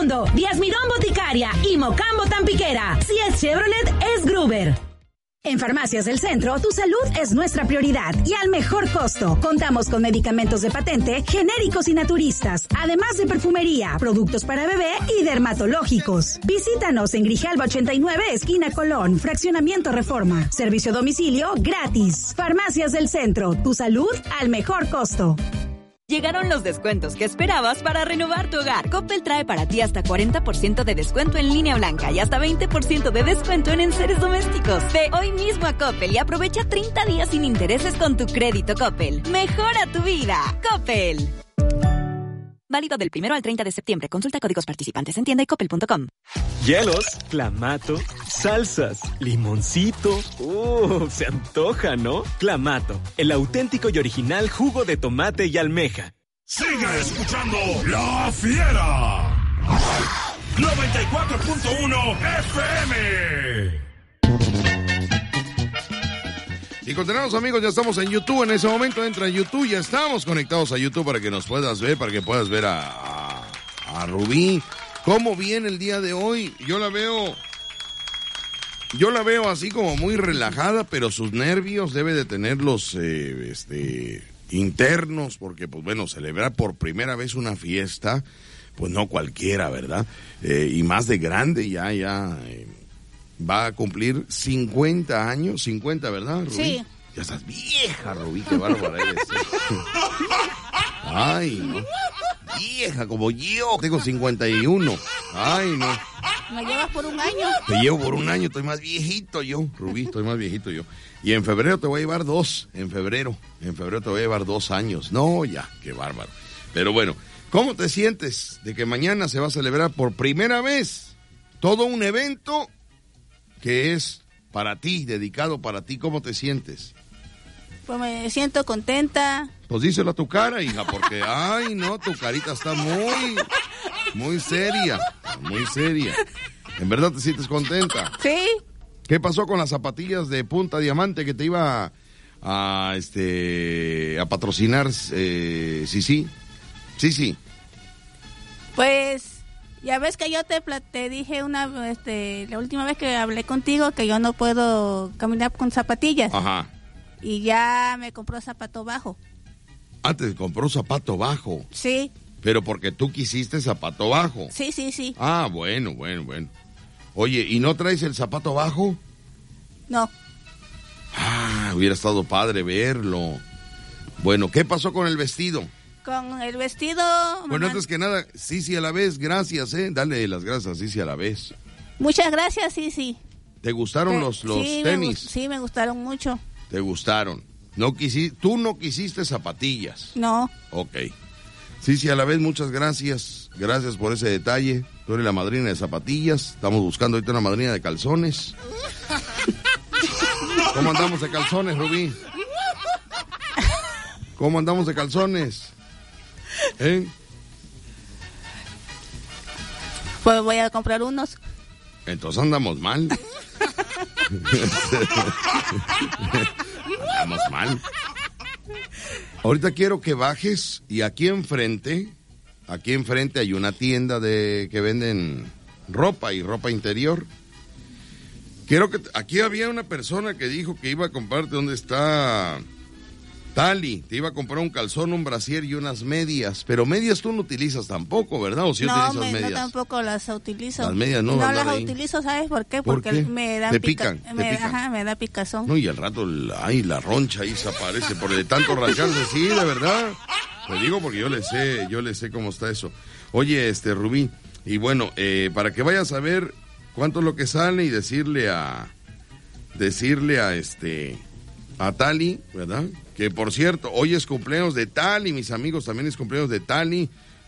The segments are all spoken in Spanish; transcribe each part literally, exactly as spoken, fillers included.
Mundo, Díaz Mirón Boticaria y Mocambo Tampiquera. Si es Chevrolet, es Gruber. En Farmacias del Centro, tu salud es nuestra prioridad y al mejor costo. Contamos con medicamentos de patente, genéricos y naturistas, además de perfumería, productos para bebé y dermatológicos. Visítanos en Grijalba ochenta y nueve, esquina Colón, Fraccionamiento Reforma. Servicio a domicilio gratis. Farmacias del Centro, tu salud al mejor costo. Llegaron los descuentos que esperabas para renovar tu hogar. Coppel trae para ti hasta cuarenta por ciento de descuento en línea blanca y hasta veinte por ciento de descuento en enseres domésticos. Ve hoy mismo a Coppel y aprovecha treinta días sin intereses con tu crédito Coppel. Mejora tu vida. Coppel. Válido del primero al treinta de septiembre. Consulta códigos participantes en tienda y coppel punto com. Hielos, clamato, salsas, limoncito. ¡Uh! Se antoja, ¿no? Clamato, el auténtico y original jugo de tomate y almeja. Sigue escuchando La Fiera. noventa y cuatro punto uno F M. Y continuamos, amigos, ya estamos en YouTube. En ese momento entra a YouTube, ya estamos conectados a YouTube para que nos puedas ver, para que puedas ver a, a, a Rubí. ¿Cómo viene el día de hoy? Yo la veo, yo la veo así como muy relajada, pero sus nervios debe de tenerlos eh, este, internos, porque pues bueno, celebrar por primera vez una fiesta, pues no cualquiera, ¿verdad? Eh, y más de grande ya, ya... Eh, va a cumplir cincuenta años, cincuenta, ¿verdad, Rubí? Sí. Ya estás vieja, Rubí, qué bárbara eres. Ay, no. Vieja, como yo, tengo cincuenta y uno. Ay, no. ¿Me llevas por un año? Te llevo por un año, estoy más viejito yo, Rubí, estoy más viejito yo. Y en febrero te voy a llevar dos, en febrero, en febrero te voy a llevar dos años. No, ya, qué bárbaro. Pero bueno, ¿cómo te sientes de que mañana se va a celebrar por primera vez todo un evento que es para ti, dedicado para ti? ¿Cómo te sientes? Pues me siento contenta. Pues díselo a tu cara, hija, porque, ay, no, tu carita está muy, muy seria, muy seria. ¿En verdad te sientes contenta? Sí. ¿Qué pasó con las zapatillas de Punta Diamante que te iba a, a este, a patrocinar, eh, sí, sí? Sí, sí. Pues... Ya ves que yo te, te dije una, este, la última vez que hablé contigo que yo no puedo caminar con zapatillas. Ajá. Y ya me compró zapato bajo. Ah, te compró zapato bajo. Sí. Pero porque tú quisiste zapato bajo. Sí, sí, sí. Ah, bueno, bueno, bueno. Oye, ¿y no traes el zapato bajo? No. Ah, hubiera estado padre verlo. Bueno, ¿qué pasó con el vestido? Con el vestido... Bueno, antes que nada, sí, sí, a la vez, gracias, ¿eh? Dale las gracias, sí, sí, a la vez. Muchas gracias, sí, sí. ¿Te gustaron Te, los, los sí, tenis? Me, sí, me gustaron mucho. ¿Te gustaron? No quisi, tú no quisiste zapatillas. No. Ok. Sí, sí, a la vez, muchas gracias. Gracias por ese detalle. Tú eres la madrina de zapatillas. Estamos buscando ahorita una madrina de calzones. ¿Cómo andamos de calzones, Rubí? ¿Cómo andamos de calzones? ¿Eh? Pues voy a comprar unos. Entonces andamos mal. Andamos mal. Ahorita quiero que bajes y aquí enfrente, aquí enfrente hay una tienda de que venden ropa y ropa interior. Quiero que aquí había una persona que dijo que iba a comprarte, ¿dónde está? Tali, te iba a comprar un calzón, un brasier y unas medias, pero medias tú no utilizas tampoco, ¿verdad? ¿O sí no, utilizas me, medias? No, tampoco las utilizo. Las medias no. No las ahí. utilizo, ¿sabes por qué? ¿Por Porque qué? me dan ¿Te pica, pican? me, ¿Te pican? Ajá, me da picazón. No, y al rato, ay, la roncha ahí se aparece por de tanto rascarse, sí, de verdad. Te digo porque yo le sé, yo le sé cómo está eso. Oye, este, Rubí, y bueno, eh, para que vayas a ver cuánto es lo que sale y decirle a, decirle a este, a Tali, ¿verdad? Que por cierto, hoy es cumpleaños de Tali, mis amigos, también es cumpleaños de Tali,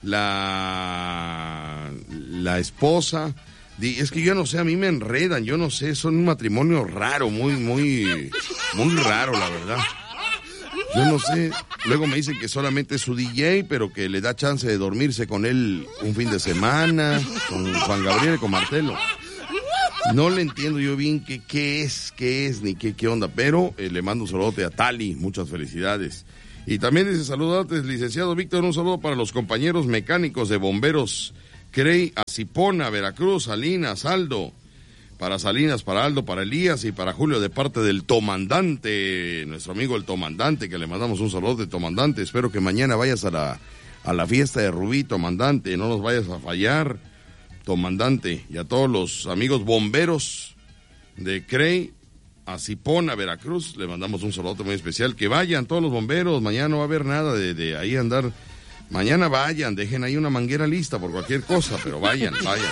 la, la esposa. Es que yo no sé, a mí me enredan, yo no sé, son un matrimonio raro, muy, muy, muy raro, la verdad. Yo no sé, luego me dicen que solamente es su D J, pero que le da chance de dormirse con él un fin de semana, con Juan Gabriel y con Martelo. No le entiendo yo bien qué, qué es, qué es, ni qué, qué onda, pero eh, le mando un saludote a Tali, muchas felicidades. Y también dice, saludotes, licenciado Víctor, un saludo para los compañeros mecánicos de bomberos Crey, Azipona, Veracruz, Salinas, Aldo. Para Salinas, para Aldo, para Elías y para Julio de parte del Tomandante, nuestro amigo el Tomandante, que le mandamos un saludo de Tomandante. Espero que mañana vayas a la, a la fiesta de Rubí, Tomandante, no nos vayas a fallar, Tomandante. Y a todos los amigos bomberos de Crey, Azipona, Veracruz, le mandamos un saludo muy especial. Que vayan todos los bomberos, mañana no va a haber nada de, de ahí andar. Mañana vayan, dejen ahí una manguera lista por cualquier cosa, pero vayan, vayan.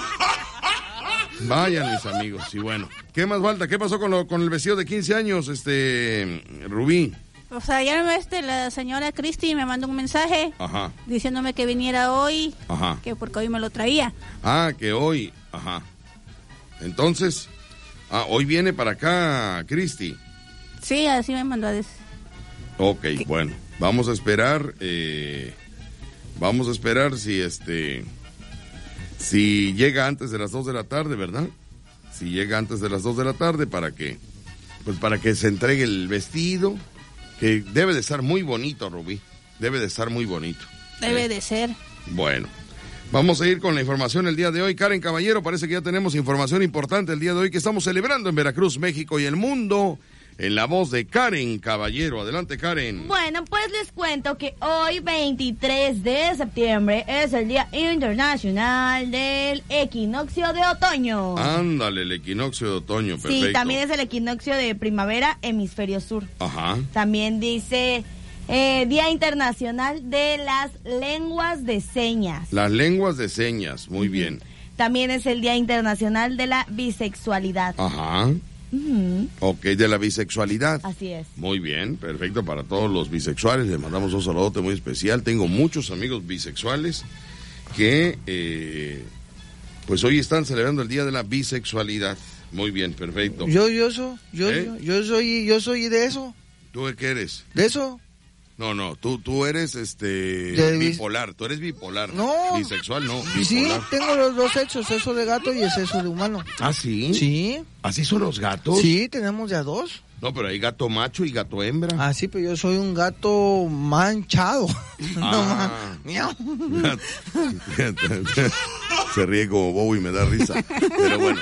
Vayan, mis amigos, y bueno, ¿qué más falta? ¿Qué pasó con, lo, con el vestido de quince años, este, Rubí? O sea, ayer este, la señora Cristi me mandó un mensaje. Ajá. Diciéndome que viniera hoy. Ajá. Que porque hoy me lo traía. Ah, que hoy, ajá. Entonces, ah, hoy viene para acá, Cristi. Sí, así me mandó a decir. Ok, ¿Qué? Bueno, vamos a esperar, eh, vamos a esperar si este... Si llega antes de las dos de la tarde, ¿verdad? Si llega antes de las dos de la tarde para que, pues para que se entregue el vestido, que debe de estar muy bonito, Rubí. Debe de estar muy bonito. Debe ¿Eh? de ser. Bueno, vamos a ir con la información el día de hoy. Karen Caballero, parece que ya tenemos información importante el día de hoy que estamos celebrando en Veracruz, México y el mundo. En la voz de Karen Caballero. Adelante, Karen. Bueno, pues les cuento que hoy, veintitrés de septiembre, es el Día Internacional del Equinoccio de Otoño. Ándale, el equinoccio de otoño, perfecto. Sí, también es el equinoccio de primavera, hemisferio sur. Ajá. También dice eh, Día Internacional de las Lenguas de Señas. Las lenguas de señas, muy uh-huh. bien. También es el Día Internacional de la Bisexualidad. Ajá. Uh-huh. Ok, de la bisexualidad. Así es. Muy bien, perfecto para todos los bisexuales. Les mandamos un saludote muy especial. Tengo muchos amigos bisexuales que eh, pues hoy están celebrando el Día de la Bisexualidad. Muy bien, perfecto. Yo, yo soy, yo, ¿Eh? yo, yo soy, yo soy de eso. ¿Tú qué eres? ¿De eso? No, no, tú, tú eres este De bipolar, bis... tú eres bipolar. No. Bisexual, no, bipolar. Sí, tengo los dos sexos, sexo de gato y el sexo de humano. ¿Ah, sí? Sí. ¿Así son los gatos? Sí, tenemos ya dos. No, pero hay gato macho y gato hembra. Ah, sí, pero yo soy un gato manchado. Ah. No, miau. Se ríe como bobo y me da risa. Pero bueno,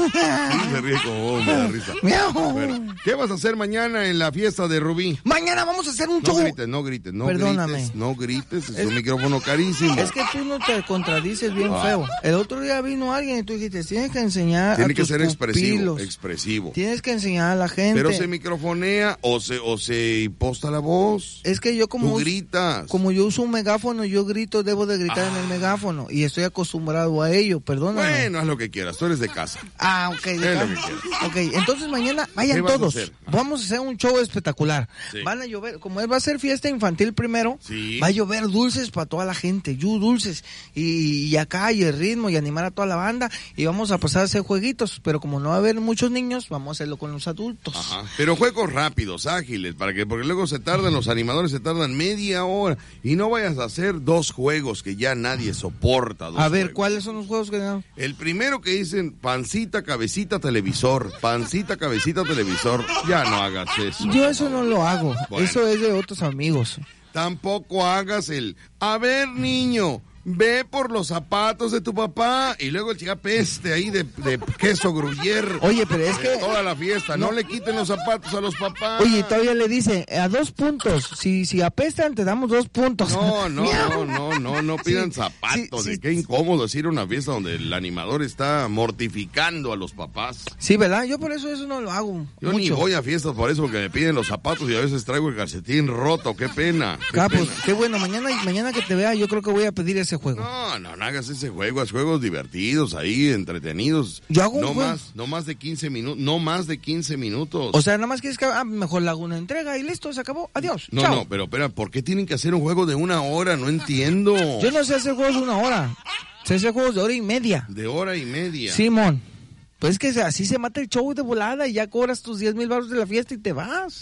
sí, se ríe como bobo y me da risa. Miau. Bueno, ¿qué vas a hacer mañana en la fiesta de Rubí? Mañana vamos a hacer un No show. grites, no grites, no Perdóname. grites, no grites, es un micrófono carísimo. Es que tú no te contradices bien Ah. feo. El otro día vino alguien y tú dijiste, tienes que enseñar Tiene a que tus ser expresivo, pupilos. expresivo. Tienes que enseñar a la gente. Pero se microfonea o se, o se imposta la voz. Es que yo como Tú us- gritas. como yo uso un megáfono, yo grito, debo de gritar Ah. en el megáfono y estoy acostumbrado a ello, perdóname. Bueno, haz lo que quieras, tú eres de casa. Ah, ok. de Es lo ca- que quieras. Ok, entonces mañana ¿Qué vayan vas a todos. hacer? Ajá. Vamos a hacer un show espectacular. Sí. Van a llover, como va a ser fiesta infantil primero, Sí. va a llover dulces para toda la gente, yu dulces. Y, y acá y el ritmo y animar a toda la banda y vamos a pasar a hacer jueguitos, pero como no va a haber muchos niños, vamos a hacerlo con los adultos. Ajá. Pero juegos rápidos, ágiles, para que, porque luego se tardan, los animadores se tardan media hora. Y no vayas a hacer dos juegos que ya nadie soporta. Dos A ver, juegos. ¿cuáles son los juegos que no? El primero que dicen pancita, cabecita, televisor. Pancita, cabecita, televisor. Ya no hagas eso. Yo eso no lo hago, Bueno. eso es de otros amigos. Tampoco hagas el, a ver, niño, ve por los zapatos de tu papá. Y luego el chica peste ahí de, de queso gruyere. Oye, pero es que... Toda la fiesta, no. No. le quiten los zapatos a los papás. Oye, todavía le dice, a dos puntos, si si apestan te damos dos puntos. No, no, Miau. no, no, no, no pidan Sí, zapatos. sí, de sí. qué incómodo es ir a una fiesta donde el animador está mortificando a los papás. Sí, ¿verdad? Yo por eso eso no lo hago Yo mucho. ni voy a fiestas por eso, porque me piden los zapatos y a veces traigo el calcetín roto. Qué pena. Qué Ah, pues, pena. qué bueno, mañana mañana que te vea yo creo que voy a pedir ese juego. No, no, no hagas ese juego, haz juegos divertidos ahí, entretenidos. Yo hago un no juego. más, no más de quince minutos, no más de quince minutos. O sea, nada más quieres que ah, mejor le hago una entrega y listo, se acabó. Adiós. no, chao. no, pero espera, ¿por qué tienen que hacer un juego de una hora? No entiendo. Yo no sé hacer juegos de una hora. Sé hacer juegos de hora y media. De hora y media. Simón. Pues es que así se mata el show de volada y ya cobras tus diez mil baros de la fiesta y te vas.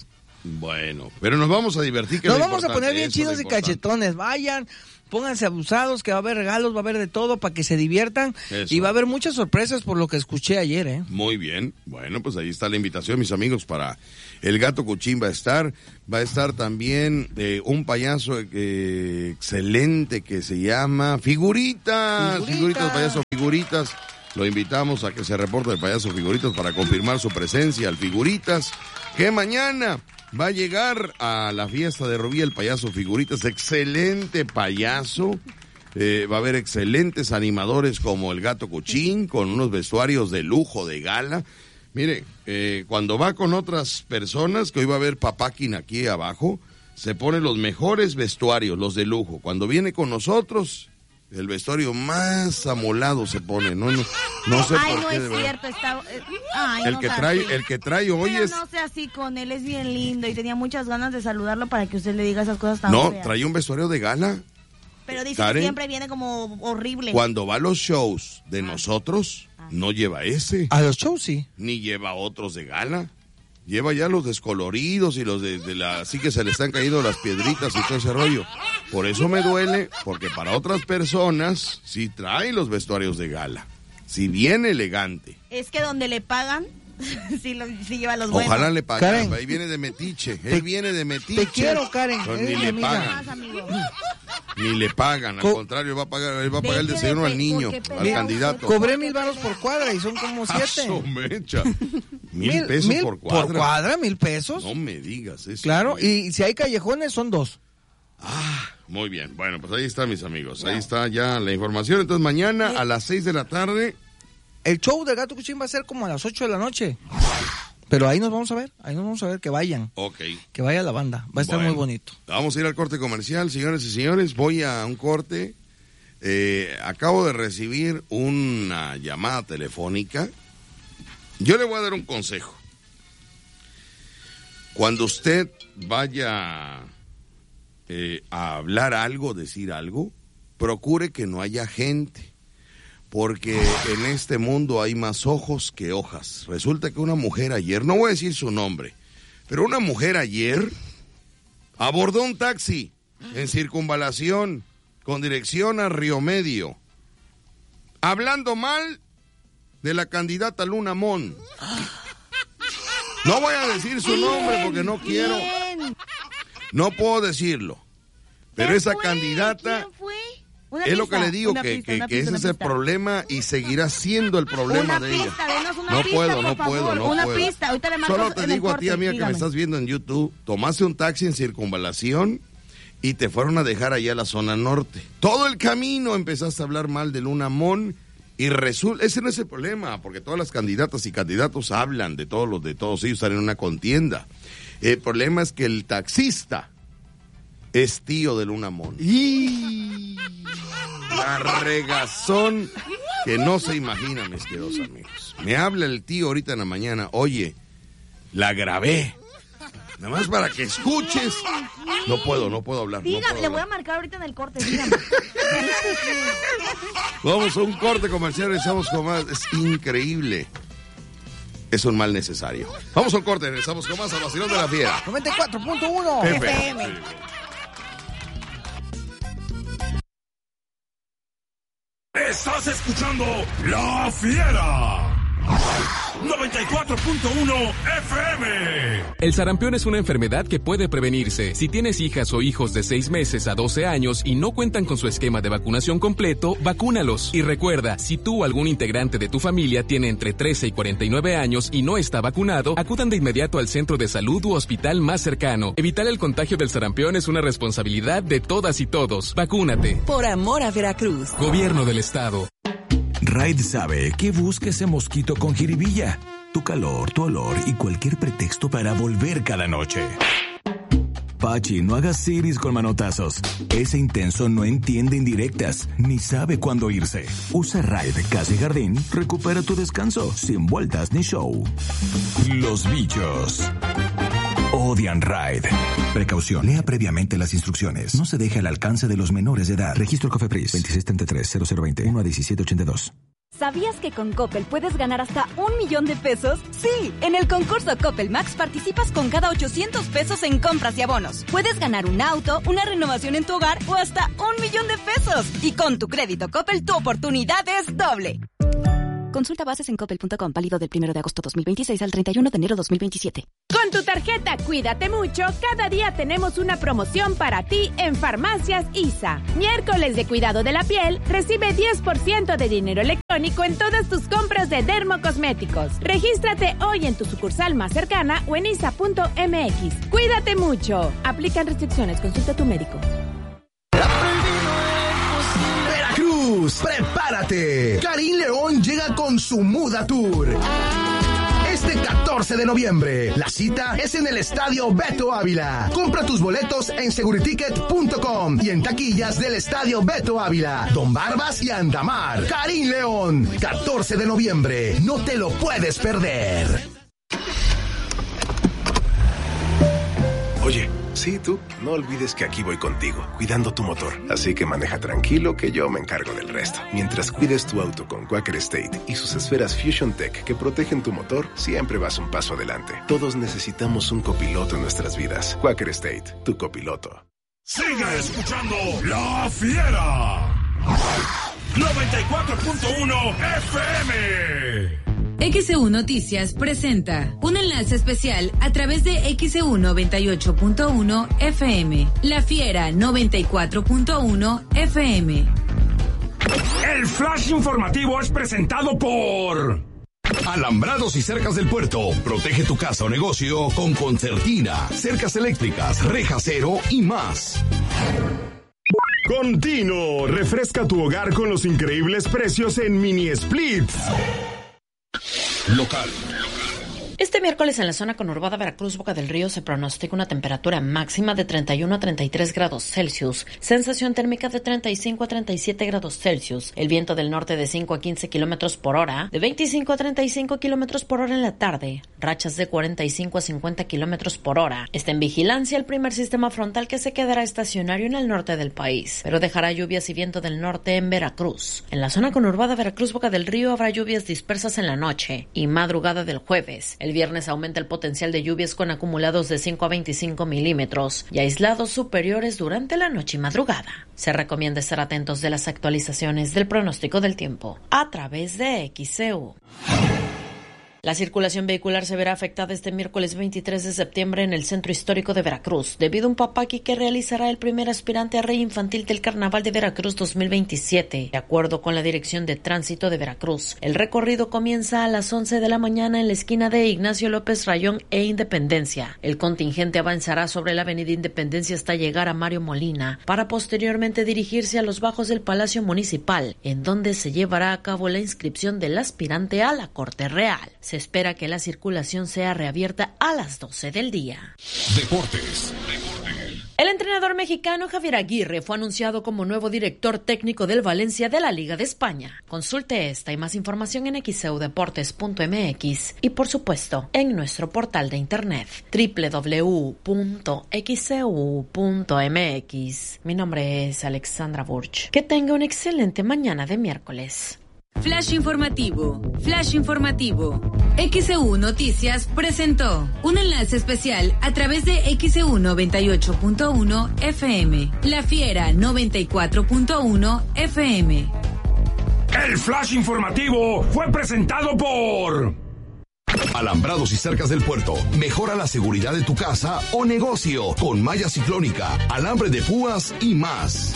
Bueno, pero nos vamos a divertir. Que nos es vamos a poner bien eso, chidos y cachetones. Vayan, pónganse abusados, que va a haber regalos, va a haber de todo para que se diviertan. Eso. Y va a haber muchas sorpresas por lo que escuché ayer, ¿eh? Muy bien. Bueno, pues ahí está la invitación, mis amigos, para el Gato Cuchín va a estar. Va a estar también eh, un payaso eh, excelente que se llama Figuritas. Figuritas, Figuritas payaso Figuritas. Lo invitamos a que se reporte el payaso Figuritas para confirmar su presencia al Figuritas, que mañana va a llegar a la fiesta de Rubí el payaso Figuritas. Excelente payaso. Eh, va a haber excelentes animadores como el Gato Cuchín, con unos vestuarios de lujo, de gala. Mire, eh, cuando va con otras personas, que hoy va a haber Papaquín aquí abajo, se pone los mejores vestuarios, los de lujo. Cuando viene con nosotros, el vestuario más amolado se pone. No, no, no sé Ay, por no qué. es De verdad. cierto. Está, eh, ay, El no que sea trae, así. el que trae hoy Pero es. no sea así con él, es bien lindo y tenía muchas ganas de saludarlo para que usted le diga esas cosas tan No, feas. trae un vestuario de gala. Pero dice Karen, que siempre viene como horrible. Cuando va a los shows de nosotros, no lleva ese. A los shows sí. Ni lleva otros de gala. Lleva ya los descoloridos y los de, de la... Así que se le están cayendo las piedritas y todo ese rollo. Por eso me duele, porque para otras personas sí trae los vestuarios de gala. Si viene elegante. Es que donde le pagan, sí, lo, sí lleva los buenos. Ojalá le paguen. Karen, Ahí viene de metiche. te- Él viene de metiche. te quiero, Karen, Pues eres ni mi le amiga. pagan. Más, amigo. Ni le pagan. Al Co- contrario, va a pagar, él va a pagar el Deje desayuno de al pe- niño, porque al pelea candidato. usted. Cobré mil baros por cuadra y son como ¡A siete. su mecha! Mil pesos mil por cuadra. Por cuadra, mil pesos. No me digas eso. Claro, güey. y si hay callejones son dos. Ah, muy bien. Bueno, pues ahí está, mis amigos. Ahí está ya la información. Entonces, mañana a las seis de la tarde. El show del Gato Cuchín va a ser como a las ocho de la noche. Pero ahí nos vamos a ver, ahí nos vamos a ver, que vayan. Ok. Que vaya la banda, va a estar Bueno, muy bonito. Vamos a ir al corte comercial, señores y señores. Voy a un corte. Eh, acabo de recibir una llamada telefónica. Yo le voy a dar un consejo. Cuando usted vaya eh, a hablar algo, decir algo, procure que no haya gente. Porque en este mundo hay más ojos que hojas. Resulta que una mujer ayer, no voy a decir su nombre, pero una mujer ayer abordó un taxi en Circunvalación con dirección a Río Medio, hablando mal de la candidata Luna Mon. No voy a decir su nombre porque no quiero, no puedo decirlo, pero ¿Quién esa fue? candidata... ¿Quién fue? Una Es lo pista, que le digo, una que, pista, que, una que pista, ese una es el pista. problema y seguirá siendo el problema Una de ella. pista, denos una No pista, puedo, por no favor, puedo, no una puedo. pista, ahorita le marco Solo te en el digo a ti, corte, amiga, que dígame. me estás viendo en YouTube, tomaste un taxi en Circunvalación y te fueron a dejar allá a la zona norte. Todo el camino empezaste a hablar mal de Luna Mon y resulta, ese no es el problema, porque todas las candidatas y candidatos hablan de todos los, de todos ellos, están en una contienda. El problema es que el taxista es tío de Luna Mon. Y la regazón que no se imagina, mis queridos amigos. Me habla el tío ahorita en la mañana, oye, la grabé. Nada más para que escuches. No puedo, no puedo hablar. no Dígame, puedo le voy a hablar. marcar ahorita en el corte, dígame. Vamos a un corte comercial, regresamos con más. Es increíble. Es un mal necesario. Vamos a un corte, regresamos con más al vacilón de la fiera. noventa y cuatro punto uno F M. Estás escuchando La Fiera. noventa y cuatro punto uno F M. El sarampión es una enfermedad que puede prevenirse. Si tienes hijas o hijos de seis meses a doce años y no cuentan con su esquema de vacunación completo, vacúnalos. Y recuerda, si tú o algún integrante de tu familia tiene entre trece y cuarenta y nueve años y no está vacunado, acudan de inmediato al centro de salud u hospital más cercano. Evitar el contagio del sarampión es una responsabilidad de todas y todos. Vacúnate. Por amor a Veracruz. Gobierno del Estado. Raid sabe que busca ese mosquito con jiribilla, tu calor, tu olor y cualquier pretexto para volver cada noche. Pachi, no hagas siris con manotazos. Ese intenso no entiende indirectas, ni sabe cuándo irse. Usa Raid Casa y Jardín, recupera tu descanso, sin vueltas ni show. Los bichos odian Raid. Precaución, lea previamente las instrucciones. No se deje al alcance de los menores de edad. Registro COFEPRIS veintiséis treinta y tres cero cero veinte uno a diecisiete ochenta y dos. ¿Sabías que con Coppel puedes ganar hasta un millón de pesos? Sí, en el concurso Coppel Max participas con cada ochocientos pesos en compras y abonos. Puedes ganar un auto, una renovación en tu hogar o hasta un millón de pesos. Y con tu crédito Coppel, tu oportunidad es doble. Consulta bases en coppel punto com, válido del primero de agosto dos mil veintiséis al treinta y uno de enero dos mil veintisiete. Con tu tarjeta Cuídate Mucho, cada día tenemos una promoción para ti en Farmacias I S A. Miércoles de cuidado de la piel, recibe diez por ciento de dinero electrónico en todas tus compras de dermocosméticos. Regístrate hoy en tu sucursal más cercana o en isa punto m x. Cuídate mucho. Aplican restricciones, consulta a tu médico. Veracruz, prepárate. Karim León llega con su Muda Tour. Este catorce de noviembre, la cita es en el Estadio Beto Ávila. Compra tus boletos en seguriticket punto com y en taquillas del Estadio Beto Ávila, Don Barbas y Andamar. Karim León, catorce de noviembre, no te lo puedes perder. Oye, sí, tú, no olvides que aquí voy contigo, cuidando tu motor. Así que maneja tranquilo que yo me encargo del resto. Mientras cuides tu auto con Quaker State y sus esferas Fusion Tech que protegen tu motor, siempre vas un paso adelante. Todos necesitamos un copiloto en nuestras vidas. Quaker State, tu copiloto. Sigue escuchando La Fiera. noventa y cuatro punto uno F M. X E U Noticias presenta un enlace especial a través de X E U noventa y ocho punto uno F M. La Fiera noventa y cuatro punto uno F M. El flash informativo es presentado por Alambrados y cercas del puerto. Protege tu casa o negocio con Concertina, cercas eléctricas, rejacero y más. Continuo, refresca tu hogar con los increíbles precios en Mini Splits. Local. Este miércoles en la zona conurbada Veracruz, Boca del Río, se pronostica una temperatura máxima de treinta y uno a treinta y tres grados Celsius, sensación térmica de treinta y cinco a treinta y siete grados Celsius, el viento del norte de cinco a quince kilómetros por hora, de veinticinco a treinta y cinco kilómetros por hora en la tarde, rachas de cuarenta y cinco a cincuenta kilómetros por hora. Está en vigilancia el primer sistema frontal que se quedará estacionario en el norte del país, pero dejará lluvias y viento del norte en Veracruz. En la zona conurbada Veracruz, Boca del Río, habrá lluvias dispersas en la noche y madrugada del jueves. El viernes aumenta el potencial de lluvias con acumulados de cinco a veinticinco milímetros y aislados superiores durante la noche y madrugada. Se recomienda estar atentos de las actualizaciones del pronóstico del tiempo a través de X E U. La circulación vehicular se verá afectada este miércoles veintitrés de septiembre en el centro histórico de Veracruz, debido a un papaqui que realizará el primer aspirante a rey infantil del Carnaval de Veracruz dos mil veintisiete. De acuerdo con la Dirección de Tránsito de Veracruz, el recorrido comienza a las once de la mañana en la esquina de Ignacio López Rayón e Independencia. El contingente avanzará sobre la avenida Independencia hasta llegar a Mario Molina, para posteriormente dirigirse a los bajos del Palacio Municipal, en donde se llevará a cabo la inscripción del aspirante a la Corte Real. Se espera que la circulación sea reabierta a las doce del día. Deportes. El entrenador mexicano Javier Aguirre fue anunciado como nuevo director técnico del Valencia de la Liga de España. Consulte esta y más información en x e u deportes punto m x y, por supuesto, en nuestro portal de internet doble u doble u doble u punto x e u punto m x. Mi nombre es Alexandra Burch. Que tenga una excelente mañana de miércoles. Flash informativo, flash informativo. X E U Noticias presentó un enlace especial a través de X E U noventa y ocho punto uno F M. La Fiera noventa y cuatro punto uno F M. El flash informativo fue presentado por Alambrados y cercas del puerto. Mejora la seguridad de tu casa o negocio con malla ciclónica, alambre de púas y más.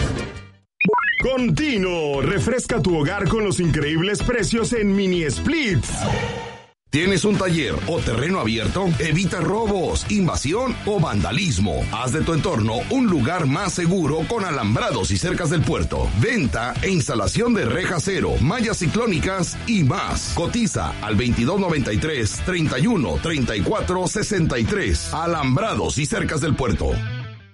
Continuo, refresca tu hogar con los increíbles precios en Mini Splits. ¿Tienes un taller o terreno abierto? Evita robos, invasión o vandalismo. Haz de tu entorno un lugar más seguro con alambrados y cercas del puerto. Venta e instalación de reja cero, mallas ciclónicas y más. Cotiza al veintidós noventa y tres, treinta y uno, treinta y cuatro, sesenta y tres. Alambrados y cercas del puerto.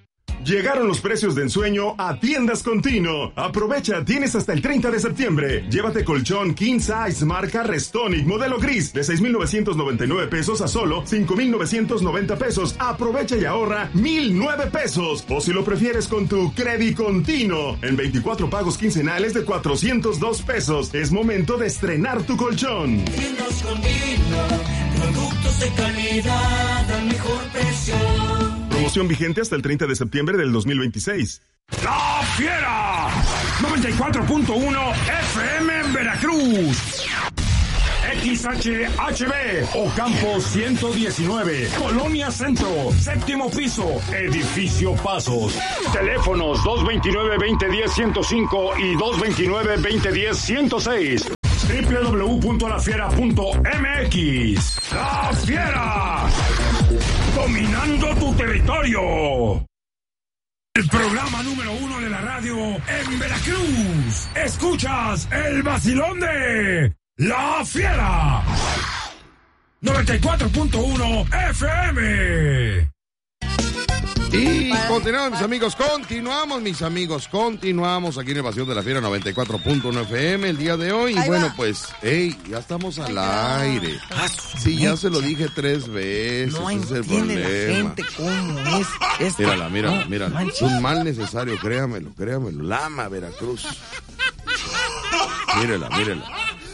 Llegaron los precios de ensueño a Tiendas Continuo. Aprovecha, tienes hasta el treinta de septiembre. Llévate colchón King Size marca Restonic modelo gris de seis mil novecientos noventa y nueve pesos a solo cinco mil novecientos noventa pesos. Aprovecha y ahorra mil nueve pesos. O si lo prefieres con tu Credit Continuo en veinticuatro pagos quincenales de cuatrocientos dos pesos. Es momento de estrenar tu colchón. Tiendas Continuo, productos de calidad al mejor precio. Promoción vigente hasta el treinta de septiembre del dos mil veintiséis. ¡La Fiera! noventa y cuatro punto uno F M en Veracruz. X H H B Ocampo ciento diecinueve, Colonia Centro, séptimo piso, Edificio Pasos. Teléfonos dos veintinueve, veinte diez, ciento cinco y dos veintinueve, veinte diez, ciento seis. doble u doble u doble u punto la fiera punto m x. ¡La Fiera! Dominando tu territorio. El programa número uno de la radio en Veracruz. Escuchas el vacilón de La Fiera. noventa y cuatro punto uno F M. Y continuamos, mis amigos, continuamos, mis amigos, continuamos aquí en el Vacilón de la Fiera noventa y cuatro punto uno F M el día de hoy. Y bueno, pues, hey, ya estamos al aire. Sí, ya se lo dije tres veces. No ese es el entiende la problema. gente cómo es esto. Mírala, mírala, No, mírala. manches. Es un mal necesario, créamelo, créamelo. Lama, Veracruz. Mírela, mírela.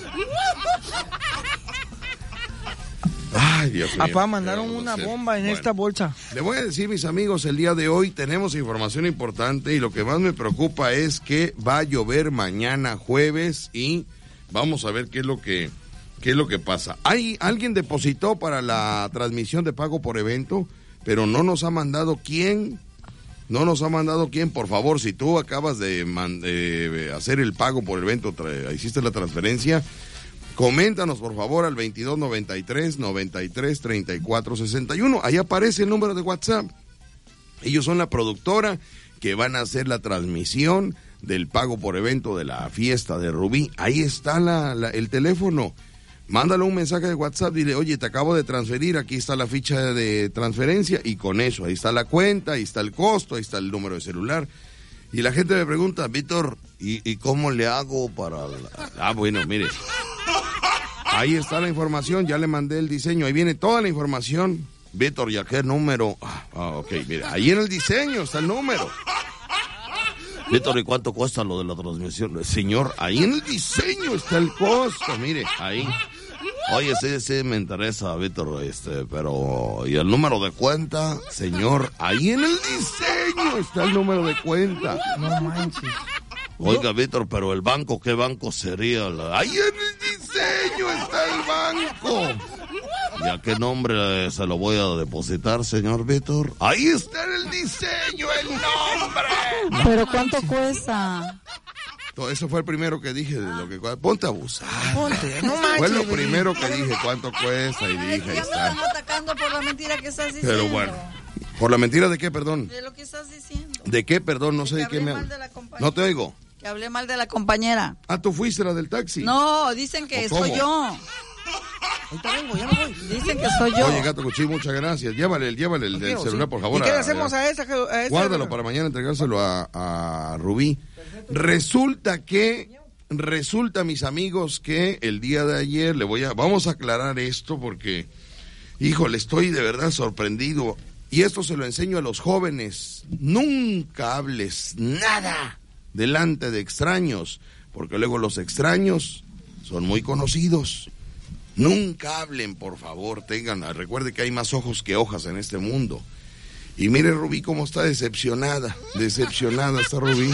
Ay, Dios mío. Papá, mandaron una bomba en Bueno, esta bolsa. Le voy a decir, mis amigos, el día de hoy tenemos información importante y lo que más me preocupa es que va a llover mañana jueves y vamos a ver qué es lo que qué es lo que pasa. Hay alguien depositó para la transmisión de pago por evento, pero no nos ha mandado quién. No nos ha mandado quién. Por favor, si tú acabas de, man- de hacer el pago por evento, tra- hiciste la transferencia, coméntanos por favor al veintidós noventa y tres, noventa y tres, treinta y cuatro sesenta y uno. Ahí aparece el número de WhatsApp. Ellos son la productora que van a hacer la transmisión del pago por evento de la fiesta de Rubí. Ahí está la, la- el teléfono. Mándale un mensaje de WhatsApp, dile, oye, te acabo de transferir, aquí está la ficha de transferencia, y con eso, ahí está la cuenta, ahí está el costo, ahí está el número de celular. Y la gente me pregunta, Víctor, ¿y, y cómo le hago para...? la-?" Ah, bueno, mire. Ahí está la información, ya le mandé el diseño, ahí viene toda la información. Víctor, ¿ya qué número? Ah, ah, ok, mire, ahí en el diseño está el número. Víctor, ¿y cuánto cuesta lo de la transmisión? Señor, ahí en el diseño está el costo, mire, ahí. Oye, sí, sí, me interesa, Víctor, este, pero... ¿y el número de cuenta? Señor, ahí en el diseño está el número de cuenta. No manches. Oiga, Víctor, pero el banco, ¿qué banco sería? La- Ahí en el diseño está el banco. ¿Y a qué nombre se lo voy a depositar, señor Víctor? Ahí está en el diseño el nombre. ¿Pero cuánto cuesta? Todo eso fue el primero que dije de lo que cuesta. Ponte a abusar. Ponte, no manches. Fue lo primero que dije, cuánto cuesta, y dije, ahí Ya me están está. atacando por la mentira que estás diciendo. Pero bueno, ¿por la mentira de qué, perdón? De lo que estás diciendo. ¿De qué, perdón? No sé de qué me mal hablas. de la compañera. No te oigo. Que hablé mal de la compañera. Ah, ¿tú fuiste la del taxi? No, dicen que ¿O cómo? soy yo. Ahorita vengo, ya me voy. Dicen que soy yo. Oye, Gato Cuchillo, muchas gracias. Llévale, llévale el, el Ok, celular, sí. por favor. ¿Y qué le a- hacemos a esa? a esa- Guárdalo para mañana entregárselo a, a Rubí. Resulta que, resulta, mis amigos, que el día de ayer le voy a, vamos a aclarar esto porque, híjole, estoy de verdad sorprendido. Y esto se lo enseño a los jóvenes. Nunca hables nada delante de extraños, porque luego los extraños son muy conocidos. Nunca hablen, por favor, tengan, recuerde que hay más ojos que hojas en este mundo. Y mire Rubí cómo está decepcionada, decepcionada está Rubí.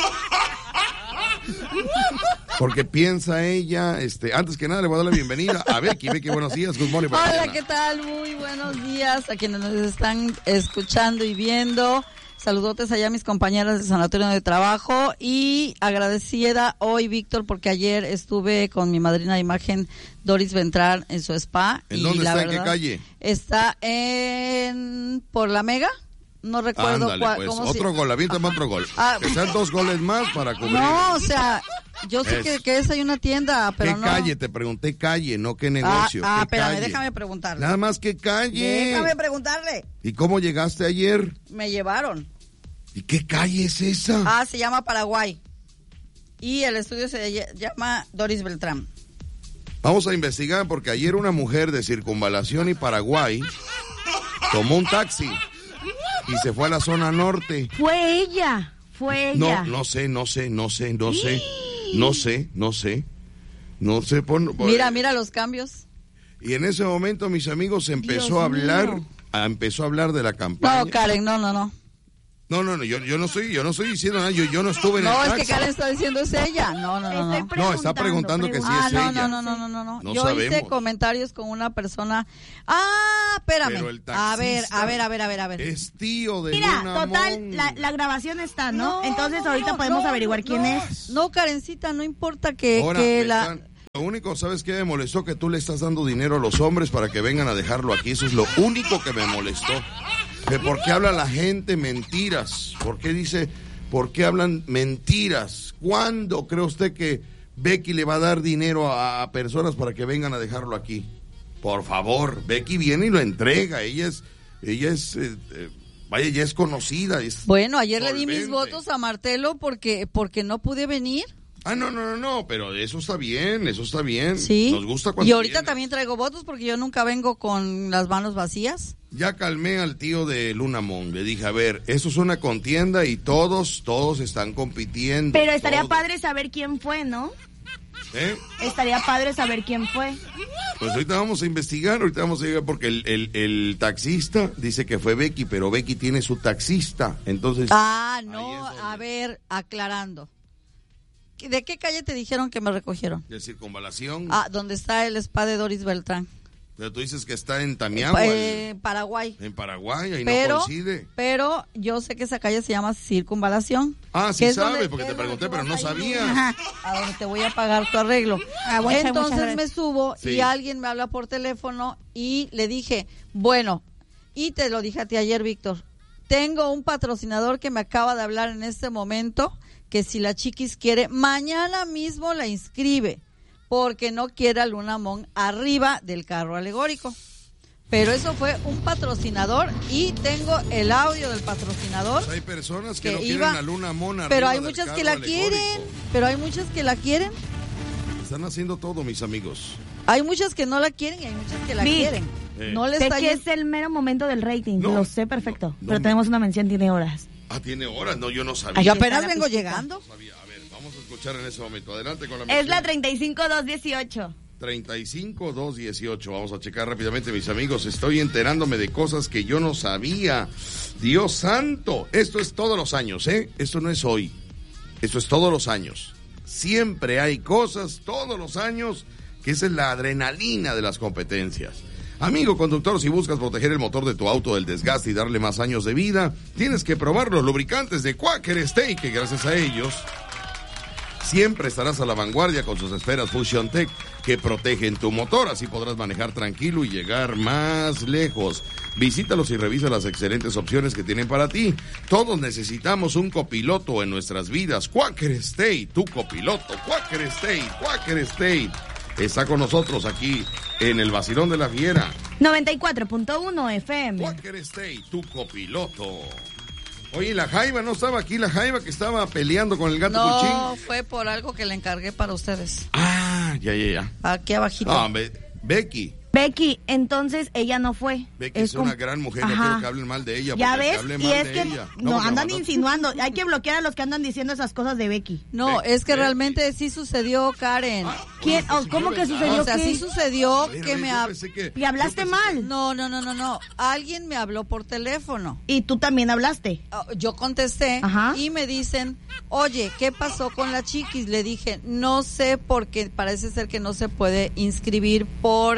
Porque piensa ella, este, antes que nada le voy a dar la bienvenida a Becky. Becky, buenos días, good morning. Hola, Mariana. ¿qué tal? Muy buenos días a quienes nos están escuchando y viendo. Saludotes allá a mis compañeras de Sanatorio de Trabajo y agradecida hoy, Víctor, porque ayer estuve con mi madrina de imagen, Doris Ventral, en su spa. ¿En y dónde la está? ¿En qué verdad, calle? Está en... por la Mega. No recuerdo Ándale, cuál. pues, cómo otro se- gol, aviéntame otro gol. Ah. Que sean dos goles más para cubrir. No, o sea, yo sé que, Eso. que es ahí una tienda, pero ¿Qué no... calle? Te pregunté calle, no qué Ah, negocio. ah, ¿Qué espérame, calle? déjame preguntarle. Nada más que calle. Déjame preguntarle. ¿Y cómo llegaste ayer? Me llevaron. ¿Y qué calle es esa? Ah, se llama Paraguay. Y el estudio se llama Doris Beltrán. Vamos a investigar porque ayer una mujer de Circunvalación y Paraguay tomó un taxi y se fue a la zona norte. Fue ella, fue ella. No, no sé, no sé, no sé, no sé, no sé, no sé, no sé. Pon, pon, mira, mira los cambios. Y en ese momento, mis amigos, empezó Dios a hablar, mío. a, empezó a hablar de la campaña. No, Karen, no, no, no. No, no, no, yo, yo no estoy, yo no estoy diciendo nada, yo, yo no estuve en no, el taxi. No, es que Karen está diciendo es ella. No, no, no. No, no está preguntando que sí ah, es no, ella. No, no, no, no, no, no. Yo sabemos. hice comentarios con una persona. Ah, espérame. A ver, a ver, a ver, a ver, a ver. Es tío de Mira, Luna total, la, la grabación está, ¿no? No, Entonces ahorita no, podemos no, averiguar no, quién no. es. No, Karencita, no importa que, Ahora, que la... están, lo único, ¿sabes qué me molestó? Que tú le estás dando dinero a los hombres para que vengan a dejarlo aquí. Eso es lo único que me molestó. Que ¿por qué habla la gente mentiras? ¿Por qué dice, por qué hablan mentiras? ¿Cuándo cree usted que Becky le va a dar dinero a, a personas para que vengan a dejarlo aquí? Por favor, Becky viene y lo entrega. Ella es, ella es, eh, eh, vaya, ya es conocida. Es bueno, ayer solvente. Le di mis votos a Martelo porque, porque no pude venir. Ah, no, no, no, no, pero eso está bien, eso está bien. Sí. Nos gusta cuando Y ahorita viene. también traigo votos porque yo nunca vengo con las manos vacías. Ya calmé al tío de Lunamón. Le dije, a ver, eso es una contienda y todos, todos están compitiendo. Pero estaría todos. padre saber quién fue, ¿no? ¿Eh? Estaría padre saber quién fue. Pues ahorita vamos a investigar, ahorita vamos a llegar porque el, el, el taxista dice que fue Becky, pero Becky tiene su taxista, entonces... Ah, no, a ver, aclarando. ¿De qué calle te dijeron que me recogieron? De Circunvalación. Ah, donde está el spa de Doris Beltrán. Pero tú dices que está en Tamiagua. Eh, en Paraguay. En Paraguay, ahí pero, no coincide. Pero yo sé que esa calle se llama Circunvalación. Ah, sí es sabes, donde, porque te pregunté, pero no sabía. sabías. A donde te voy a pagar tu arreglo. Ah, bueno, Entonces me subo sí. y alguien me habla por teléfono y le dije, bueno, y te lo dije a ti ayer, Víctor, tengo un patrocinador que me acaba de hablar en este momento que si la chiquis quiere, mañana mismo la inscribe, porque no quiere a Lunamón arriba del carro alegórico. Pero eso fue un patrocinador y tengo el audio del patrocinador. Hay personas que, que no iba, quieren a Lunamón arriba pero hay del muchas carro que la alegórico. quieren, pero hay muchas que la quieren. Están haciendo todo, mis amigos. Hay muchas que no la quieren y hay muchas que la Vic, quieren. Eh. No le sé está que yendo- es el mero momento del rating, No, lo sé perfecto. no, pero no. tenemos una mención, tiene horas. Ah, tiene horas, no, yo no sabía. Yo Ahí está apenas la vengo pistita. llegando. No sabía. A ver, vamos a escuchar en ese momento. Adelante con la Es la mención. treinta y cinco dos dieciocho. treinta y cinco dos dieciocho. Vamos a checar rápidamente, mis amigos. Estoy enterándome de cosas que yo no sabía. Dios santo. Esto es todos los años, ¿eh? Esto no es hoy. Esto es todos los años. Siempre hay cosas todos los años que esa es la adrenalina de las competencias. Amigo conductor, si buscas proteger el motor de tu auto del desgaste y darle más años de vida, tienes que probar los lubricantes de Quaker Steak, que gracias a ellos siempre estarás a la vanguardia con sus esferas Fusion Tech que protegen tu motor. Así podrás manejar tranquilo y llegar más lejos. Visítalos y revisa las excelentes opciones que tienen para ti. Todos necesitamos un copiloto en nuestras vidas. Quaker State, tu copiloto. Quaker State, Quaker State. Está con nosotros aquí en el Vacilón de la Fiera. noventa y cuatro punto uno F M. Quaker State, tu copiloto. Oye, la Jaiba, ¿no estaba aquí la Jaiba que estaba peleando con el gato No, Cuchín? fue por algo que le encargué para ustedes. Ah, ya, ya, ya. Aquí abajito. No, hombre, Becky. Becky, entonces ella no fue. Becky es, como- una gran mujer, no Ajá. quiero que hablen mal de ella. Ya porque ves, hablen y mal es de que ella. no, porque andan mandaste- insinuando. Hay que bloquear a los que andan diciendo esas cosas de Becky. No, es que realmente sí sucedió, Karen. ¿Quién? Oh, ¿Cómo que sucedió? O sea, qué? sí sucedió A ver, a que ver, me yo hab- pensé que- ¿Y hablaste yo pensé mal? No, no, no, no, no. Alguien me habló por teléfono. Y tú también hablaste. Ah, Yo contesté Ajá. y me dicen, oye, ¿qué pasó con la chiquis? Le dije, no sé porque parece ser que no se puede inscribir por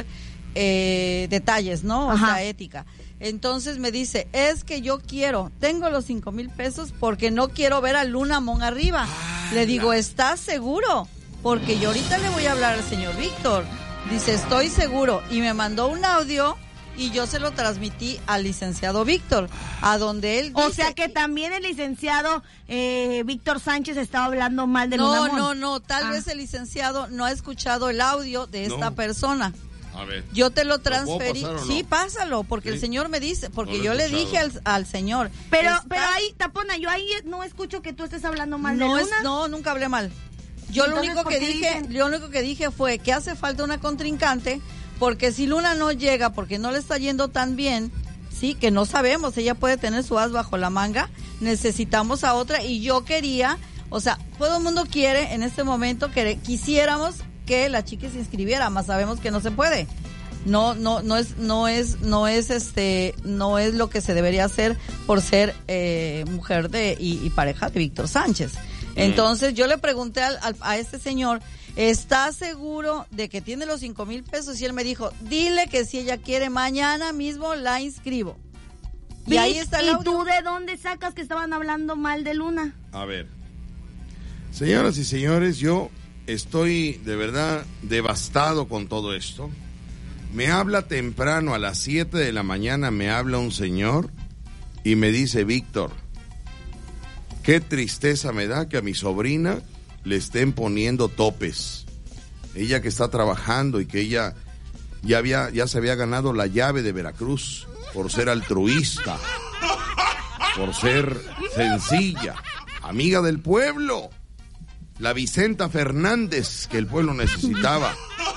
eh, detalles, ¿no? O Ajá. sea, ética. Entonces me dice, es que yo quiero, tengo los cinco mil pesos porque no quiero ver a Lunamón arriba. Le digo, ¿estás seguro? Porque yo ahorita le voy a hablar al señor Víctor. Dice, estoy seguro. Y me mandó un audio y yo se lo transmití al licenciado Víctor, a donde él dice... O sea que también el licenciado eh, Víctor Sánchez estaba hablando mal de No, Lunamón. no, no, tal Ah. vez el licenciado no ha escuchado el audio de esta No. persona. A ver. Yo te lo ¿Lo puedo transferí. pasar o no? Sí, pásalo, porque Sí. el señor me dice, porque No lo he yo le escuchado. dije al, al señor. Pero, está- pero ahí, Tapona, yo ahí no escucho que tú estés hablando mal no de es, Luna. no, nunca hablé mal. Yo lo Entonces, único ¿por que qué dije, dicen? lo único que dije fue que hace falta una contrincante, porque si Luna no llega, porque no le está yendo tan bien, sí, que no sabemos, ella puede tener su as bajo la manga, necesitamos a otra, y yo quería, o sea, todo el mundo quiere en este momento que quisiéramos que la chica se inscribiera, más sabemos que no se puede. No, no, no es, no es, no es este, no es lo que se debería hacer por ser eh, mujer de y, y pareja de Víctor Sánchez. Entonces yo le pregunté al, al- a este señor, ¿está seguro de que tiene los cinco mil pesos? Y él me dijo, dile que si ella quiere mañana mismo la inscribo. Y Vic, ahí está el ¿y audio. tú de dónde sacas que estaban hablando mal de Luna? A ver. Señoras y señores, yo estoy de verdad devastado con todo esto. Me habla temprano, a las siete de la mañana, me habla un señor y me dice, Víctor, qué tristeza me da que a mi sobrina le estén poniendo topes. Ella que está trabajando y que ella ya, había, ya se había ganado la llave de Veracruz por ser altruista, por ser sencilla, amiga del pueblo, la Vicenta Fernández que el pueblo necesitaba.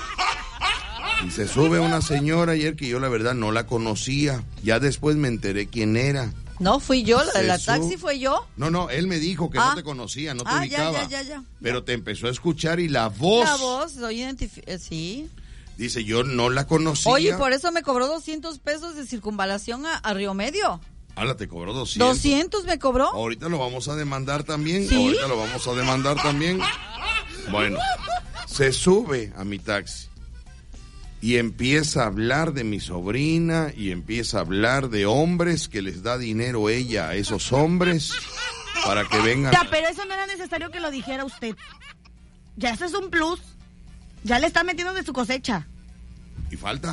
Y se sube una señora ayer que yo la verdad no la conocía. Ya después me enteré quién era. No, fui yo, la de la Se taxi sub- fue yo. No, no, él me dijo que Ah. no te conocía, no te Ah, ya, ubicaba. ya, ya, ya. Pero te empezó a escuchar y la voz, La voz, soy identifi- eh, sí. dice, yo no la conocía. Oye, por eso me cobró doscientos pesos de circunvalación a, a Río Medio. Ala, te cobró doscientos. doscientos me cobró. Ahorita lo vamos a demandar también. ¿Sí? Ahorita lo vamos a demandar también. Bueno, se sube a mi taxi y empieza a hablar de mi sobrina y empieza a hablar de hombres que les da dinero ella a esos hombres para que vengan. Ya, pero eso no era necesario que lo dijera usted. Ya eso es un plus. Ya le está metiendo de su cosecha. Y falta.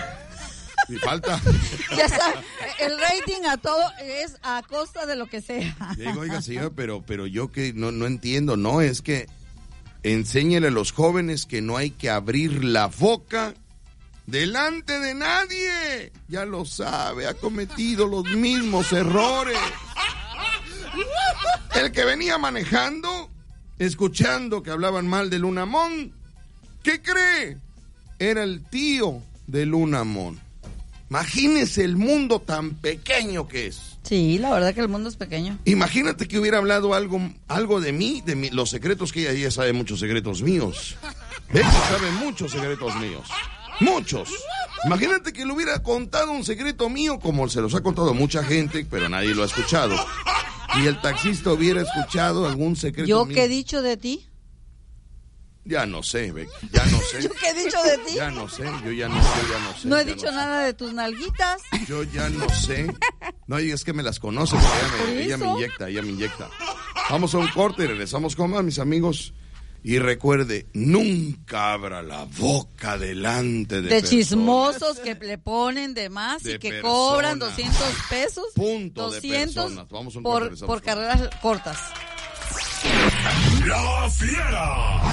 Y falta. Ya está, el rating a todo es a costa de lo que sea. Yo digo, oiga, señor, pero, pero yo que no, no entiendo, no, es que enséñele a los jóvenes que no hay que abrir la boca delante de nadie. Ya lo sabe, ha cometido los mismos errores. El que venía manejando, escuchando que hablaban mal de Lunamón, ¿qué cree? Era el tío de Lunamón. Imagínese el mundo tan pequeño que es. Sí, la verdad que el mundo es pequeño. Imagínate que hubiera hablado algo, algo de mí, de mi- los secretos que ella, ella sabe muchos secretos míos. Ella sabe muchos secretos míos. Muchos. Imagínate que le hubiera contado un secreto mío, como se los ha contado mucha gente, pero nadie lo ha escuchado. Y el taxista hubiera escuchado algún secreto ¿Yo mío. qué he dicho de ti? Ya no sé, Becky, ya no sé. ¿Yo qué he dicho de ti? Ya no sé, yo ya no sé, ya no sé. No he ya dicho nada de tus nalguitas. Yo ya no sé. No, y es que me las conoce, porque ella Por me, ella me eso. inyecta, ella me inyecta. Vamos a un corte y regresamos con más, mis amigos. Y recuerde, nunca abra la boca delante de, De personas. chismosos que le ponen de más De y que personas. cobran doscientos pesos. Punto de doscientos personas. Vamos a un corte, por, regresamos por con- carreras cortas. La Fiera.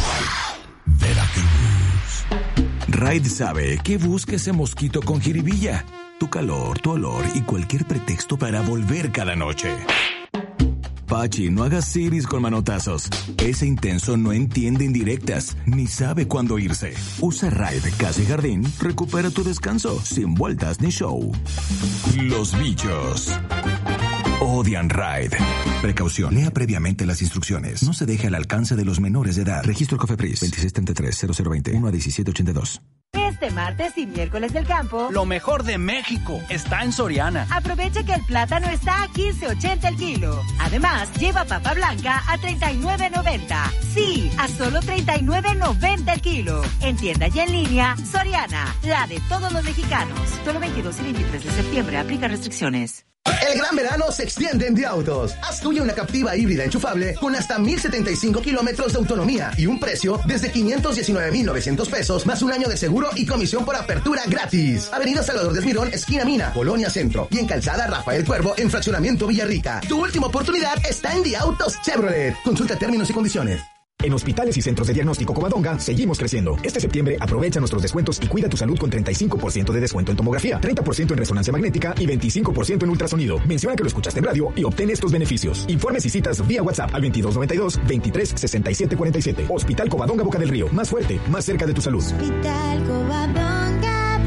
Raid sabe que busca ese mosquito con jiribilla, tu calor, tu olor y cualquier pretexto para volver cada noche. Pachi, no hagas siris con manotazos. Ese intenso no entiende indirectas, ni sabe cuándo irse. Usa Raid Casa y Jardín, recupera tu descanso, sin vueltas ni show. Los bichos odian Raid. Precaución, lea previamente las instrucciones. No se deje al alcance de los menores de edad. Registro Cofepris veintiséis treinta y tres cero cero veinte uno a diecisiete ochenta y dos. Este martes y miércoles del campo, Lo mejor de México está en Soriana. aprovecha que el plátano está a quince ochenta el kilo. Además, lleva papa blanca a treinta y nueve noventa. Sí, a solo treinta y nueve noventa el kilo. En tienda y en línea, Soriana, la de todos los mexicanos. Solo veintidós y veintitrés de septiembre, aplica restricciones. El gran verano se extiende en The Autos. Haz tuya una Captiva híbrida enchufable con hasta mil setenta y cinco kilómetros de autonomía y un precio desde quinientos diecinueve mil novecientos pesos más un año de seguro y comisión por apertura gratis. Avenida Salvador de Esmirón, esquina Mina, Colonia Centro y en Calzada Rafael Cuervo en Fraccionamiento Villarrica. Tu última oportunidad está en The Autos Chevrolet. Consulta términos y condiciones. En hospitales y centros de diagnóstico Covadonga seguimos creciendo. Este septiembre aprovecha nuestros descuentos y cuida tu salud con treinta y cinco por ciento de descuento en tomografía, treinta por ciento en resonancia magnética y veinticinco por ciento en ultrasonido. Menciona que lo escuchaste en radio y obtén estos beneficios. Informes y citas vía WhatsApp al veintidós noventa y dos, veintitrés sesenta y siete cuarenta y siete. Hospital Covadonga Boca del Río. Más fuerte, más cerca de tu salud. Hospital Covadonga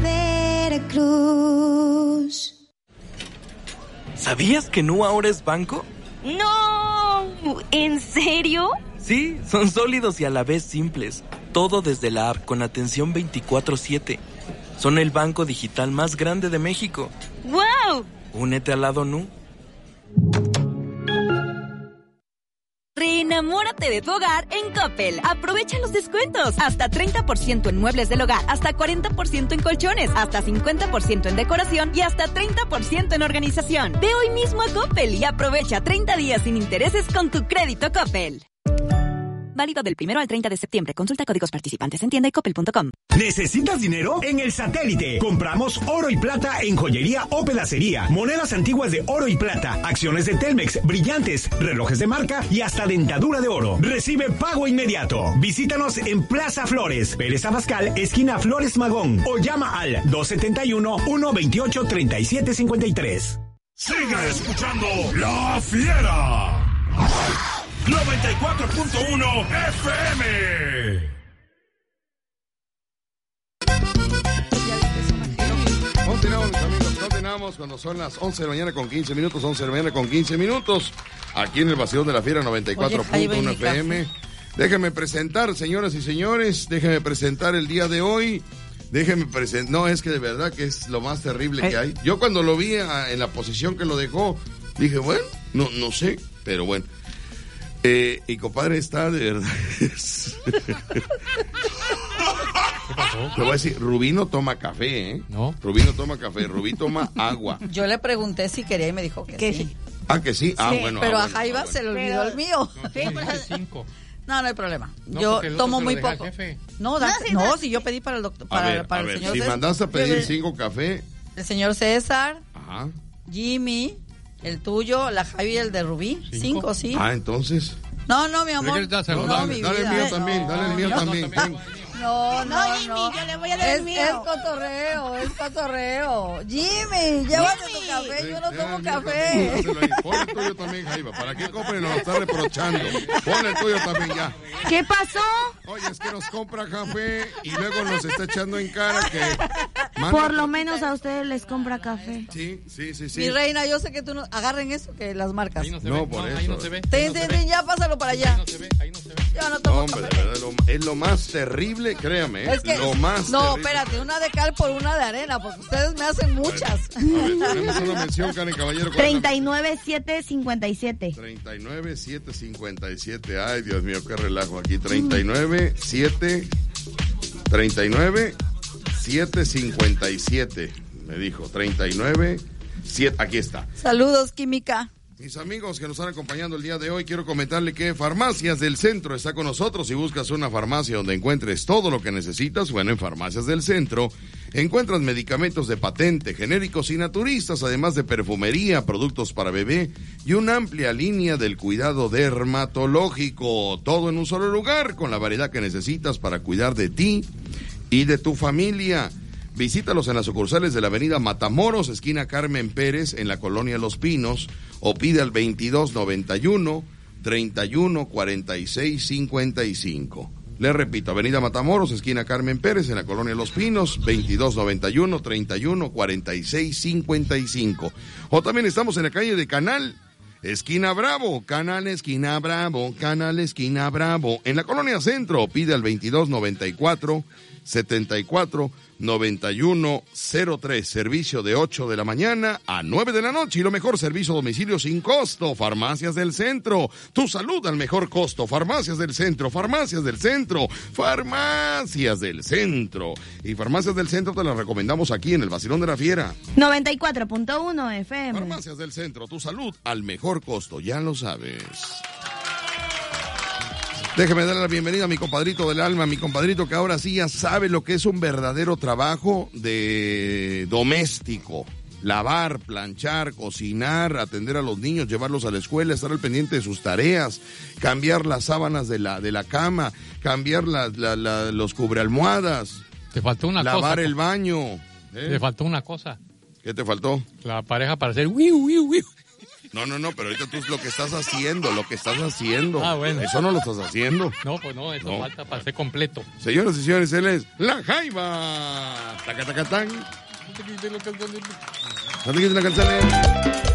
Veracruz. ¿Sabías que Nu ahora es banco? ¡No! ¿En serio? Sí, son sólidos y a la vez simples. Todo desde la app con atención veinticuatro siete. Son el banco digital más grande de México. ¡Wow! Únete al lado Nu. Reenamórate de tu hogar en Coppel. Aprovecha los descuentos. Hasta treinta por ciento en muebles del hogar, hasta cuarenta por ciento en colchones, hasta cincuenta por ciento en decoración y hasta treinta por ciento en organización. Ve hoy mismo a Coppel y aprovecha treinta días sin intereses con tu crédito Coppel. Válido del primero al treinta de septiembre. Consulta códigos participantes en tienda y coppel punto com. ¿Necesitas dinero? En El Satélite. Compramos oro y plata en joyería o pedacería. Monedas antiguas de oro y plata. Acciones de Telmex, brillantes, relojes de marca y hasta dentadura de oro. Recibe pago inmediato. Visítanos en Plaza Flores, Pérez Abascal, esquina Flores Magón. O llama al dos setenta y uno, ciento veintiocho, treinta y siete cincuenta y tres. Siga escuchando La Fiera. noventa y cuatro punto uno F M. Continuamos, mis amigos, continuamos cuando son las once de la mañana con quince minutos, once de la mañana con quince minutos, aquí en el Vacilón de la Fiera noventa y cuatro punto uno F M. Déjenme presentar, señoras y señores, déjenme presentar el día de hoy, déjenme presentar, no, es que de verdad que es lo más terrible que hay. Yo cuando lo vi a, en la posición que lo dejó, dije, bueno, no, no sé, pero bueno. Eh, y compadre está de verdad. ¿Qué pasó? Te voy a decir, Rubí no toma café, ¿eh? No. Rubí no toma café, Rubí toma agua. Yo le pregunté si quería y me dijo que ¿Qué? sí. Ah, que sí. Ah, sí, bueno. Pero ah, a Jaiba bueno, se le olvidó bueno. el mío. No, sí, cinco. No, no hay problema. No, yo el tomo se muy lo deja poco. El jefe. No, da, No, sí, no, da. si yo pedí para el doctor, A para, ver, para a el ver, señor si César. mandaste a pedir Yo- cinco café. El señor César, Ajá. Jimmy, el tuyo, la Javi y el de Rubí. Cinco, Cinco sí. Ah, entonces. No, no, mi amor. No, No, dale, mi dale el vida. mío también, dale el mío No, también. Ten. No, no, No, Jimmy, no. yo le voy a dar es, el mío. Es cotorreo, es cotorreo. Jimmy, llévate tu café, yo no Sí, tomo el mío café. también, dáselo ahí. Pon el tuyo también, Jaiba. ¿Para qué compren? Nos lo está reprochando. Pon el tuyo también ya. ¿Qué pasó? Oye, es que nos compra café y luego nos está echando en cara que... manda- Por lo menos a ustedes les compra café. Sí, sí, sí, sí. Mi reina, yo sé que tú no... Agarren eso, que las marcas. No, por eso. Ahí no se ve. Ten, ten, ten, ya pásalo para allá. No se ve, ahí no se ve. Yo no tomo Hombre, de café. verdad, lo- es lo más terrible, créame. ¿eh? Es que, lo más no, terrible. espérate, una de cal por una de arena, porque ustedes me hacen muchas. A ver, tenemos una mención, Karen Caballero. ¿cuál es la- treinta y nueve siete cincuenta y siete. treinta y nueve, siete cincuenta y siete. Ay, Dios mío, qué relajo aquí. treinta y nueve, siete. treinta y nueve, siete cincuenta y siete. Me dijo. treinta y nueve, siete. Aquí está. Saludos, Química. Mis amigos que nos están acompañando el día de hoy, quiero comentarle que Farmacias del Centro está con nosotros. Si buscas una farmacia donde encuentres todo lo que necesitas, bueno, en Farmacias del Centro encuentras medicamentos de patente, genéricos y naturistas, además de perfumería, productos para bebé y una amplia línea del cuidado dermatológico. Todo en un solo lugar, con la variedad que necesitas para cuidar de ti y de tu familia. Visítalos en las sucursales de la avenida Matamoros, esquina Carmen Pérez, en la colonia Los Pinos, o pide al veintidós noventa y uno, treinta y uno, cuarenta y seis, cincuenta y cinco. Le repito, avenida Matamoros, esquina Carmen Pérez, en la colonia Los Pinos, veintidós noventa y uno, treinta y uno, cuarenta y seis, cincuenta y cinco. O también estamos en la calle de Canal, esquina Bravo, Canal, esquina Bravo, Canal, esquina Bravo. En la colonia Centro, pide al veintidós noventa y cuatro, setenta y cuatro, noventa y uno cero tres, servicio de ocho de la mañana a nueve de la noche y lo mejor, servicio a domicilio sin costo. Farmacias del Centro, tu salud al mejor costo. Farmacias del Centro, Farmacias del Centro, Farmacias del Centro. Y Farmacias del Centro te las recomendamos aquí en el Vacilón de la Fiera. noventa y cuatro punto uno F M. Farmacias del Centro, tu salud al mejor costo, ya lo sabes. Déjeme darle la bienvenida a mi compadrito del alma, mi compadrito que ahora sí ya sabe lo que es un verdadero trabajo de doméstico. lavar, planchar, cocinar, atender a los niños, llevarlos a la escuela, estar al pendiente de sus tareas, cambiar las sábanas de la, de la cama, cambiar la, la, la, los cubrealmohadas. Te faltó una lavar cosa. Lavar el baño. ¿Eh? Te faltó una cosa. ¿Qué te faltó? La pareja para hacer wiu, wiu, wiu. No, no, no, pero ahorita tú lo que estás haciendo, lo que estás haciendo. Ah, bueno. Eso no lo estás haciendo. No, pues no, eso no. falta para ser completo. Señoras y señores, él es La Jaiba. Taca, taca, tan. No te quites la calzoneta.